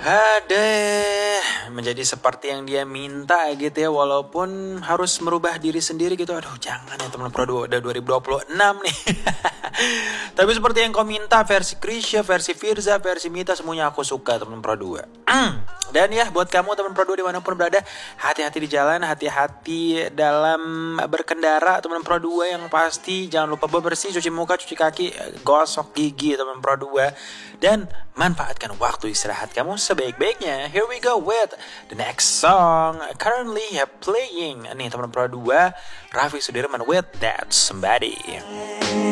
Ada menjadi seperti yang dia minta gitu ya, walaupun harus merubah diri sendiri gitu. Aduh jangan ya teman Pro 2, udah 2026 nih. Tapi seperti yang kau minta, versi Krisya, versi Firza, versi Mita, semuanya aku suka teman Pro 2. Dan ya buat kamu teman Pro 2 dimanapun berada, hati-hati di jalan, hati-hati dalam berkendara teman Pro 2. Yang pasti jangan lupa bebersih, cuci muka, cuci kaki, gosok gigi teman Pro 2. Dan manfaatkan waktu istirahat kamu sebaik-baiknya. Here we go with the next song currently playing. Nih teman Pro 2, Raffi Sudirman with That Somebody.